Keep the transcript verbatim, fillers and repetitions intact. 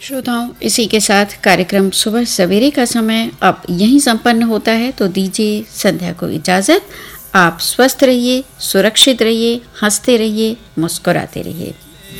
श्रोताओं, इसी के साथ कार्यक्रम सुबह सवेरे का समय अब यहीं संपन्न होता है, तो दीजिए संध्या को इजाजत। आप स्वस्थ रहिए, सुरक्षित रहिए, हंसते रहिए, मुस्कुराते रहिए।